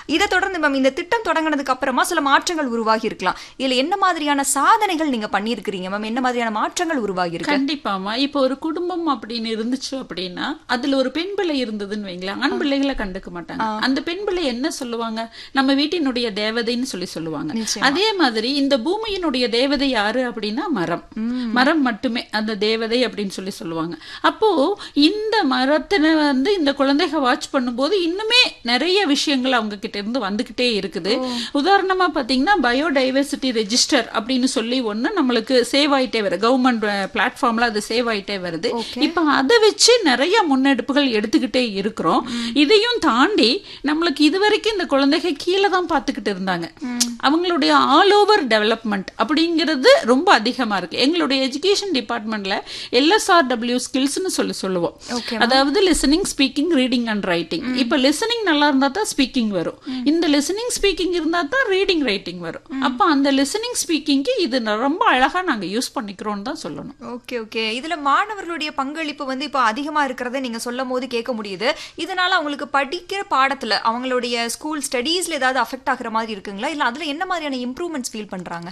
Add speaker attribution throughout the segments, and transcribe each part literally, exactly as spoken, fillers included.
Speaker 1: இதை தொடர்ந்து மேம் இந்த திட்டம் தொடங்கினதுக்கு அப்புறமா சில மாற்றங்கள் உருவாகி இருக்கலாம். இதுல என்ன மாதிரியான சாதனைகள் நீங்க பண்ணிருக்கீங்க மேம்? என்ன மாதிரியான மாற்றங்கள் உருவாகி இருக்கு?
Speaker 2: கண்டிப்பாமா. இப்போ ஒரு குடும்பம் அப்படின்னு இருந்துச்சு அப்படின்னா அதுல ஒரு பெண் பிள்ளை இருந்ததுன்னு வைங்களேன், ஆண் பிள்ளைகளை கண்டுக்க மாட்டாங்க. அந்த பெண் பிள்ளை என்ன சொல்லுவாங்க, நம்ம வீட்டினுடைய தேவதைன்னு சொல்லி சொல்லுவாங்க. அதே மாதிரி இந்த பூமியினுடைய தேவதை யாரு அப்படின்னா மரம். மரம் மட்டுமே அந்த தேவதை அப்படின்னு சொல்லி சொல்லுவாங்க. அப்போ இந்த மரத்தின வந்து இந்த குழந்தைக வாட்ச் பண்ணும்போது இன்னுமே நிறைய விஷயங்கள் அவங்க கிட்ட இருந்து வந்துகிட்டே இருக்குது. உதாரணமா பாத்தீங்கன்னா பயோடைவர்சிட்டி ரெஜிஸ்டர் அப்படின்னு சொல்லி ஒண்ணு நம்மளுக்கு சேவ் ஆயிட்டே வருது. கவர்மெண்ட் பிளாட்ஃபார்ம்ல அது சேவ் ஆயிட்டே வருது. இப்ப அதை வச்சு நிறைய முன்னெடுப்புகள் எடுத்துக்கிட்டே இருக்கிறோம். இதையும் தாண்டி நம்மளுக்கு இதுவரைக்கும் இந்த குழந்தைக கீழே தான் பார்த்துக்கிட்டு இருந்தாங்க. அவங்களுடைய ஆல் ஓவர் டெவலப்மெண்ட் அப்படிங்கிறது ரொம்ப அதிகமா இருக்கு. எங்களுடைய எஜுகேஷன் டிபார்ட்மெண்ட்ல எல்எஸ்ஆர்டபிள்யூ ஸ்கில்ஸ்னு சொல்லி சொல்லுவோம். அதாவது listening, speaking, reading and writing. இப்ப லிசனிங் நல்லா இருந்தா தான் ஸ்பீக்கிங் வரும். இந்த லிசனிங் ஸ்பீக்கிங் இருந்தா தான் ரீடிங் ரைட்டிங் வரும். அப்ப அந்த லிசனிங் ஸ்பீக்கிங்க்கு இது ரொம்ப அழகா நாங்க யூஸ் பண்ணிக்கிறோம் தான் சொல்லணும்.
Speaker 1: ஓகே ஓகே இதுல மாணவர்களுடைய பங்களிப்பு வந்து இப்ப அதிகமா இருக்கிறத நீங்க சொல்லும் போது கேட்க முடியுது. இதனால அவங்களுக்கு படிக்கிற பாடத்துல அவங்களுடைய ஸ்கூல் ஸ்டடீஸ்ல ஏதாவது அஃபெக்ட் ஆகுற மாதிரி இருக்குங்களா, இல்ல அதுல என்ன மாதிரியான இம்ப்ரூவ்மெண்ட்ஸ் ஃபீல் பண்றாங்க?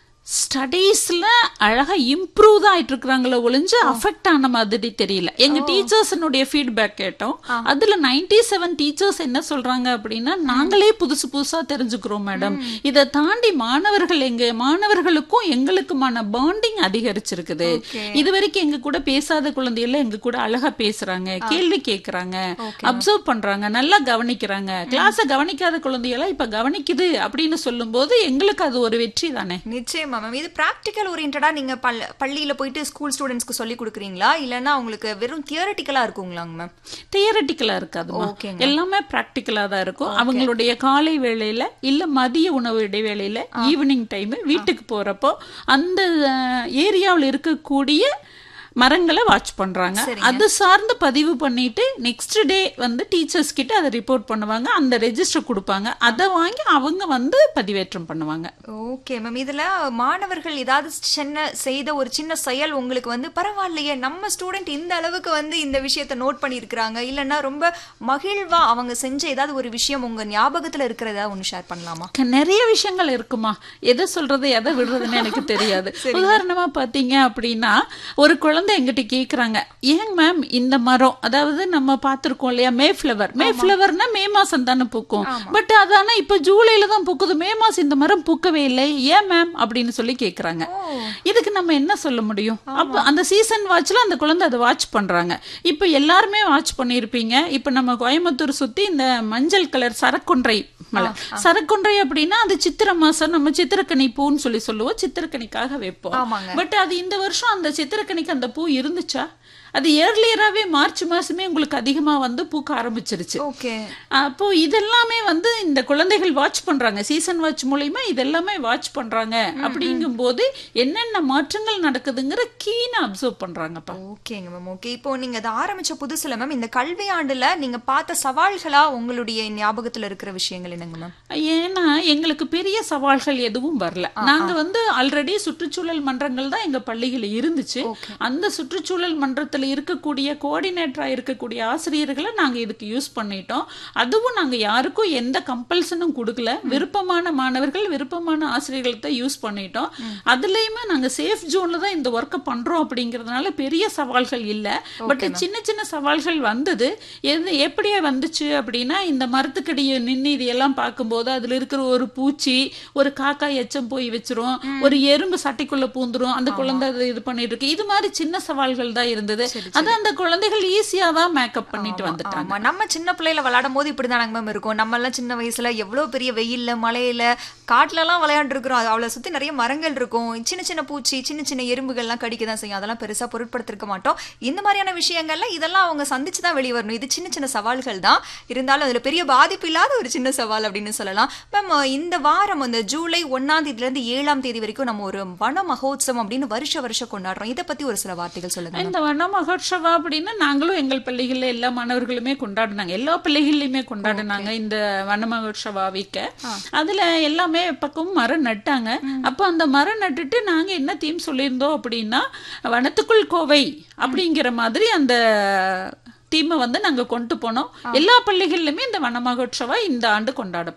Speaker 2: ஸ்டடீஸ்ல அழகா இம்ப்ரூவ் தான் ஆயிட்டு இருக்கிறாங்களோ ஒழிஞ்சு அஃபெக்ட் ஆன மாதிரி தெரியல. எங்க டீச்சர்ஸனுடைய ஃபீட்பேக் கேட்டோம். அதுல நைன்டி செவன் டீச்சர்ஸ் என்ன சொல்றாங்க அப்படின்னா, நாங்களே புதுசு புதுசா தெரிஞ்சுக்கிறோம் மேடம். இதை தாண்டி மாணவர்கள் எங்க மாணவர்களுக்கும் எங்களுக்குமான பாண்டிங் அதிகரிச்சிருக்குது. இது வரைக்கும் எங்க கூட பேசாத குழந்தைகள் எங்க கூட அழகா பேசுறாங்க, கேள்வி கேட்கறாங்க, அப்சர்வ் பண்றாங்க, நல்லா கவனிக்கிறாங்க. கிளாஸ கவனிக்காத குழந்தைகள இப்ப கவனிக்குது அப்படின்னு சொல்லும் போது எங்களுக்கு அது ஒரு வெற்றி தானே.
Speaker 1: நிச்சயமா மேம். இது பிராக்டிக்கல் ஓரியன்டா நீங்க பள்ளியில போயிட்டு ஸ்கூல் ஸ்டூடெண்ட்ஸ்க்கு சொல்லி கொடுக்குறீங்களா, இல்லன்னா உங்களுக்கு வெறும் தியரட்டிக்கலா இருக்குங்களாங்க மேம்?
Speaker 2: தியரட்டிக்கலா இருக்காதுமா, எல்லாமே பிராக்டிக்கலா தான் இருக்கும். அவங்களுடைய காலை வேளையில இல்ல மதிய உணவு இடைவேளையில ஈவினிங் டைம் வீட்டுக்கு போறப்போ அந்த ஏரியாவில் இருக்கக்கூடிய மரங்களை வாட்ச் பண்றாங்க. அது சார்ந்து பதிவு பண்ணிட்டு நெக்ஸ்ட் டே வந்து டீச்சர்ஸ் கிட்ட அதை ரிப்போர்ட் பண்ணுவாங்க. அந்த ரெஜிஸ்டர் கொடுப்பாங்க. அதை வாங்கி அவங்க வந்து பதிவேற்றம் பண்ணுவாங்க.
Speaker 1: Okay ma'am. இதுல மாணவர்கள் ஏதாவது சின்ன செய்த ஒரு சின்ன செயல் உங்களுக்கு வந்து பரவாயில்லையே, நம்ம ஸ்டூடெண்ட் இந்த அளவுக்கு வந்து இந்த விஷயத்த நோட் பண்ணி இருக்கிறாங்க, இல்லன்னா ரொம்ப மகிழ்வா அவங்க செஞ்ச ஏதாவது ஒரு விஷயம் உங்க ஞாபகத்துல இருக்கிறதா ஒன்னு ஷேர் பண்ணலாமா?
Speaker 2: நிறைய விஷயங்கள் இருக்குமா, எதை சொல்றது எதை விடுறதுன்னு எனக்கு தெரியாது. உதாரணமா பாத்தீங்க அப்படின்னா, ஒரு குழந்தை எங்கிட்ட கேக்குறாங்க, ஏங்க மேம் இந்த மரம், அதாவது நம்ம பாத்திருக்கோம் இல்லையா மே ஃபிளவர், மே ஃபிளவர்னா மே மாசம் தானே பூக்கும், பட் அதானா இப்ப ஜூலைல தான் பூக்குது, மே மாசம் இந்த மரம் பூக்கவே இல்லை, ஏன் மேம் அப்படின்னு சொல்லி கேக்குறாங்க. இதுக்கு நம்ம என்ன சொல்ல முடியும்? அப்ப அந்த சீசன் வாட்ச்ல அந்த குழந்தை அதை வாட்ச் பண்றாங்க. இப்ப எல்லாருமே வாட்ச் பண்ணிருப்பீங்க. இப்ப நம்ம கோயம்புத்தூர் சுத்தி இந்த மஞ்சள் கலர் சரக்கொன்றை மலை, சரக்கொன்றை அப்படின்னா அது சித்திரை மாசம் நம்ம சித்திரக்கனி பூன்னு சொல்லி சொல்லுவோம், சித்திரக்கனிக்காக வைப்போம். பட் அது இந்த வருஷம் அந்த சித்திரக்கனிக்கு அந்த பூ இருந்துச்சா? அது ஏர்லியராகவே மார்ச் மாசமே உங்களுக்கு அதிகமா வந்து பூக்க ஆரம்பிச்சிருச்சு. அப்போ இதெல்லாமே வந்து இந்த குழந்தைகள் வாட்ச் பண்றாங்க, சீசன் வாட்ச் மூலமா இதெல்லாமே வாட்ச் பண்றாங்க. அப்படிங்கும் போது என்னென்ன மாற்றங்கள் நடக்குதுங்கிற கீனா அப்சர்வ் பண்றாங்கப்பா.
Speaker 1: ஓகேங்க மேம். ஓகே, இப்போ நீங்க அதை ஆரம்பிச்ச புதுசுல மேம் இந்த கல்வி ஆண்டுல நீங்க பார்த்த சவால்களா உங்களுடைய ஞாபகத்துல இருக்கிற விஷயங்கள் என்னங்க மேம்?
Speaker 2: ஏன்னா எங்களுக்கு பெரிய சவால்கள் எதுவும் வரல. நாங்க வந்து ஆல்ரெடி சுற்றுச்சூழல் மன்றங்கள் தான் எங்க பள்ளிகள் இருந்துச்சு. அந்த சுற்றுச்சூழல் மன்றத்துல இருக்கக்கூடிய கோஆர்டினேட்டரா இருக்கக்கூடிய ஆசிரியர்களை நாங்க இதுக்கு யூஸ் பண்ணிட்டோம். அதுவும் நாங்க யாருக்கும் எந்த கம்பல்சனும் கொடுக்கல. விருப்பமான மாணவர்கள் விருப்பமான ஆசிரியர்கள் தான் யூஸ் பண்ணிட்டோம். அதுலயுமே நாங்க சேஃப் ஜோன்ல தான் இந்த ஒர்க்கை பண்றோம். அப்படிங்கறதுனால பெரிய சவால்கள் இல்ல. பட் சின்ன சின்ன சவால்கள் வந்தது. எது எப்படியே வந்துச்சு அப்படின்னா, இந்த மரத்துக்கடியை நின்று இதெல்லாம் பார்க்கும்போது அதுல இருக்கிற ஒரு பூச்சி, ஒரு காக்கா எச்சம் போய் வச்சிரும், ஒரு எறும்பு சட்டைக்குள்ள பூந்துரும், அந்த குழந்தை இது பண்ணிட்டு இருக்கு. இது மாதிரி சின்ன சவால்கள் தான் இருந்தது. அது அந்த குழந்தைகள் ஈஸியா தான் மேக்கப் பண்ணிட்டு வந்துட்டாங்க.
Speaker 1: நம்ம சின்ன பிள்ளையில விளையாடும் போது இப்படிதான் மேம் இருக்கும். நம்ம எல்லாம் சின்ன வயசுல எவ்வளவு பெரிய வெயில்ல மழையில காட்டுல எல்லாம் விளையாண்டு இருக்கிறோம். அவளை சுத்தி நிறைய மரங்கள் இருக்கும், சின்ன சின்ன பூச்சி சின்ன சின்ன எறும்புகள் எல்லாம் கடிக்கதான் செய்யும். அதெல்லாம் பெருசா பொருட்படுத்திருக்க மாட்டோம். இந்த மாதிரியான விஷயங்கள்ல இதெல்லாம் அவங்க சந்திச்சுதான் வெளியே வரணும். இது சின்ன சின்ன சவால்கள் தான், இருந்தாலும் அதுல பெரிய பாதிப்பு இல்லாத ஒரு சின்ன சவால் அப்படின்னு சொல்லலாம். மேம் இந்த வாரம் அந்த ஜூலை ஒன்னாம் தேதியில இருந்து ஏழாம் தேதி வரைக்கும் நம்ம ஒரு வன மகோத்சவம் அப்படின்னு வருஷ வருஷம் கொண்டாடுறோம். இதை பத்தி ஒரு சில வார்த்தைகள் சொல்லுங்க.
Speaker 2: இந்த வன மகோத்சவா அப்படின்னா நாங்களும் எங்கள் பள்ளிகள்ல எல்லா மாணவர்களுமே கொண்டாடினாங்க, எல்லா பள்ளிகள்லயுமே கொண்டாடினாங்க இந்த வன மகோத்சவா வீக்க. அதுல எல்லாமே பக்கமும் மரம் நட்டாங்க. அப்ப அந்த மரம் நட்டுட்டு நாங்க என்ன தீம் சொல்லியிருந்தோம் அப்படின்னா, வனத்துக்குள் கோவை அப்படிங்கிற மாதிரி அந்த தீமை வந்து நாங்க கொண்டு போனோம். எல்லா பள்ளிகளிலுமே இந்த வன மகோத்சவா இந்த ஆண்டு கொண்டாடும்.